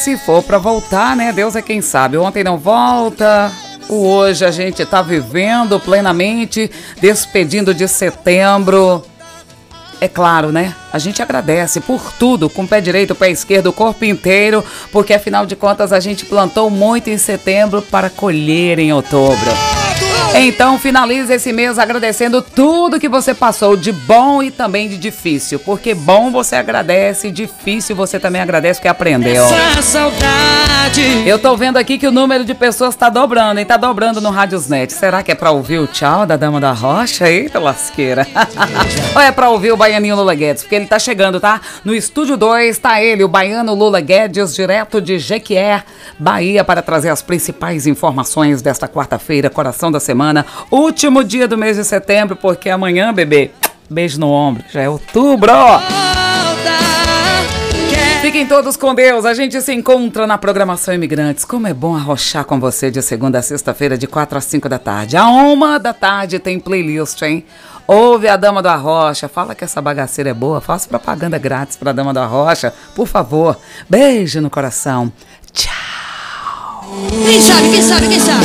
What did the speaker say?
se for pra voltar, né? Deus é quem sabe. Ontem não volta, o hoje a gente tá vivendo plenamente, despedindo de setembro. É claro, né? A gente agradece por tudo, com o pé direito, o pé esquerdo, o corpo inteiro, porque afinal de contas a gente plantou muito em setembro para colher em outubro. Então finalize esse mês agradecendo tudo que você passou de bom e também de difícil, porque bom você agradece, difícil você também agradece porque aprendeu. Essa saudade. Eu tô vendo aqui que o número de pessoas tá dobrando, hein? Tá dobrando no Radiosnet. Será que é pra ouvir o tchau da Dama da Rocha? Eita lasqueira. Ou é pra ouvir o Baianinho Lula Guedes? Porque ele tá chegando, tá? No Estúdio 2 tá ele, o Baiano Lula Guedes, direto de Jequié, Bahia, para trazer as principais informações desta quarta-feira, coração da semana, último dia do mês de setembro, porque amanhã, bebê, beijo no ombro, já é outubro. Fiquem todos com Deus, a gente se encontra na programação Imigrantes. Como é bom arrochar com você de segunda a sexta-feira, de 4 às 5 da tarde. À 1 da tarde tem playlist, hein? Ouve a Dama do Arrocha, fala que essa bagaceira é boa, faça propaganda grátis pra Dama do Arrocha, por favor. Beijo no coração. Tchau. Quem sabe, quem sabe, quem sabe?